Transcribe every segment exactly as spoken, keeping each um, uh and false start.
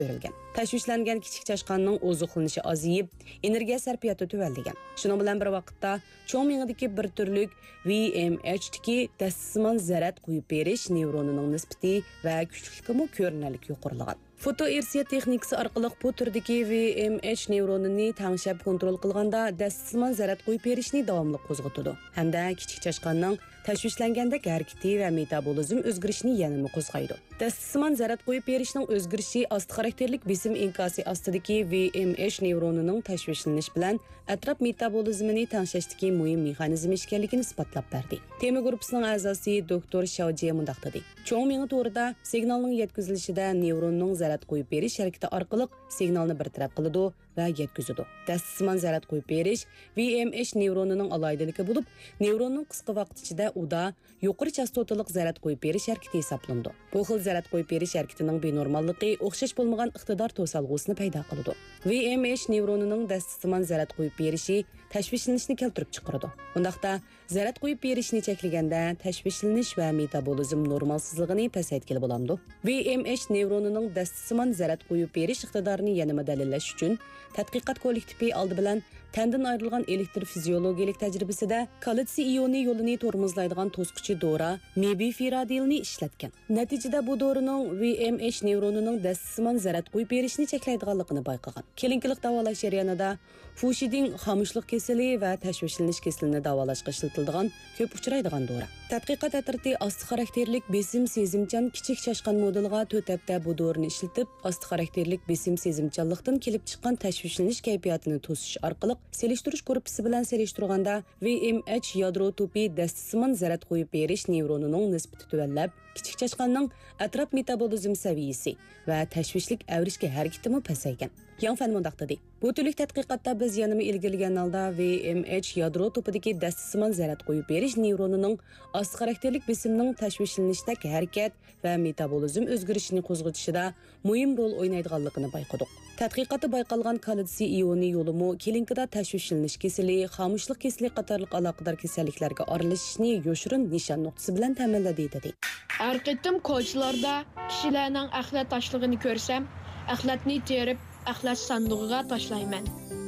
berilgan. Tashvishlangan kichik chashqonning ozuqlanishi aziyib, energiya sarfiyoti tuvaldigan. Shuning bilan bir vaqtda cho'ng miyadagi bir turlik V M H dagi dassimon zarat qo'yib berish nevronining nisbati va kuchlikligi ko'rinarli yuqorilgan. Fotoirsiya texnikasi orqali bu turdagi V M H nevronini tangshab kontrol qilganda dassimon zarat qo'yib berishni davomli qo'zg'atadi hamda kichik chashqonning tashvishlangandek harakati va metabolizm o'zgarishini yanada qo'zg'aydi. Dassimon zarat qo'yib berishning o'zgarishi asti xarakterlik besim inkosi ostidagi V M H nevronining tashvishlanish bilan atrof metabolizmini tangshdagi muhim mexanizm ekanligini isbotlab berdi. Tema guruhining a'zosi doktor Shaoji mundaq dedi. Cho'ng miya to'g'rida signalning yetkazilishida nevronning zarat qo'yib berish harakati orqali signalni bartaraf qiladi va yetkazadi. Dassimon zarat qo'yib berish V M H nevronining aloydiligi bo'lib, nevronning qisqa vaqt ichida uda yuqori chastotalik zarat qo'yib berish harakati hisoblandi. Bu xil zarat qo'yib berish harakatining benormalligi o'xshash bo'lmagan iqtidor to'salg'usini paydo qiladi. V M H nevronining dassimon zarat qo'yib berishi tashvishlanishni keltirib chiqaradi. Bundaqda zarat qo'yib berishni cheklaganda tashvishlanish va metabolizm normalsizligini pasaytgili bo'lamdi. V M H nevronining dassimon zarat qo'yib berish iqtidorini yanada dalillash uchun tadqiqot kollektivi oldi bilan tandan ayrilgan elektr fiziologiyalik tajribasida kalsiy ioni yo'lini tormozlaydigan to'squvchi dora mebifiradilni ishlatgan. Natijada bu dorining V M H nevronining dassimon zarat qo'yib berishni cheklaydiganligini bayqagan. Kelinkilik davolash jarayonida fushiding xomushlik kasali va tashvishlanish kasalini davolashga ishlatiladigan ko'p uchraydigan dora. Tadqiqot atrati asti xarakterlik besim sezimchan kichik chashqon modeliga to'rt hafta bu dorini ishlatib, asti xarakterlik besim sezimchanlikdan kelib chiqqan tashvishlanish kayfiyatini to'sish orqali selishtirish gruppasi bilan selishtirganda V M H yadro to'pi dassimon zarat qo'yib berish nevronining nisbati tuvallab, kichik chashqonning atrof metabolizm saviyasi va tashvishlik avrishga harakatimi pasaygan. Yang fan mundaq dedi. Bu turlik tadqiqotda biz yanama ilgirgan holda V M H yadro to'pidagi dassimon zarat qo'yib berish nevronining asti xarakterlik besimning tashvishlanishidagi harakat va metabolizm o'zgarishini qo'zg'atishida muhim rol o'ynaydiganligini bayqadik. Tadqiqotda bayqalgan kalsiy ioni yo'limi kelinkida tashvishlanish kasali, xomushlik kasali qatorliq aloqador kasalliklarga aralashishni yoshirin nishon nuqtasi bilan ta'minladi dedi. Har qitim ko'chalarda kishilarning axlat tashlig'ini ko'rsam, axlatni terib, axlat sandig'iga tashlayman.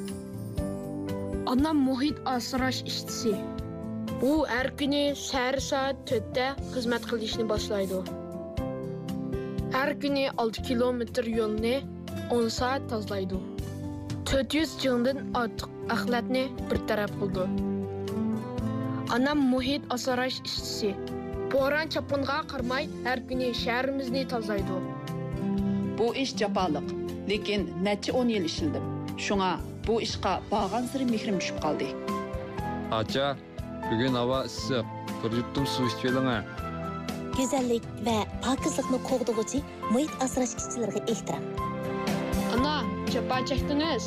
Anam muhit asrash ishchisi. U har kuni sahar soat to'rtda xizmat qilishni boshlaydi. Har kuni olti kilometr yo'lni o'n soat tozalaydi. to'rt yuz jingdan ortiq axlatni bir taraf qildi. Anam muhit asrash ishchisi. Bo'ron chapinga qarmay har kuni shahrimizni tozalaydi. Bu ish jafoliq, lekin necha o'n yil ishildim. Shunga bu ishqa bag'an siri mehrim tushib qoldi. Acha, bugun havo issiq. Bir yuttum suv ichib oling. Go'zallik va pokizlikni qo'g'dug'uchi muhit asrash ishchilariga ehtirom. Ana, chapa chekdingiz.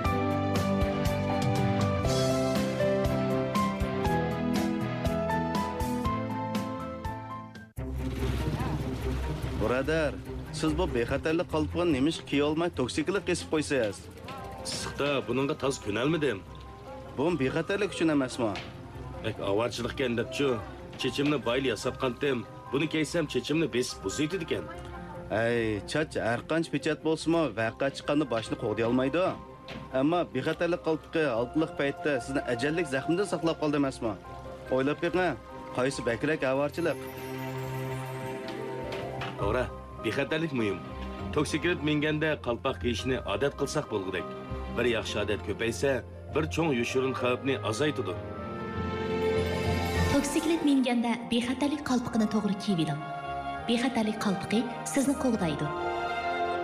Birodar, siz bu bexatarlik qalpıgan nemish kiy olmay toksiklik kesib qo'ysangiz. Issiqda buningga toz ko'nalmidim. Bu bexatarlik uchun emasmi? Ek avarchilikkan debchi, chechimni bayli yasatqandim. Buni keysam chechimni besib buzaydi ekan. Ay, chach har qancha pechat bo'lsa-mo, vaqa chiqqanda boshni qo'g'day olmaydi. Ammo bexatarlik qalpıqi altliq paytda sizni ajallik zaxmdan saqlab qoldi emasmi? O'ylab beqing, qaysi bakrak avarchilik? To'g'ri, bexatarlik muhim. Toksiklik menganda qalpoq kiyishni odat qilsak bo'lgudek. Bir yaxshi odat ko'paysa, bir cho'ng yoshirin xavfni azaytadi. Toksiklik menganda bexatarlik qalpıqini to'g'ri kiyib oling. Bexatarlik qalpıqi sizni qo'g'daydi.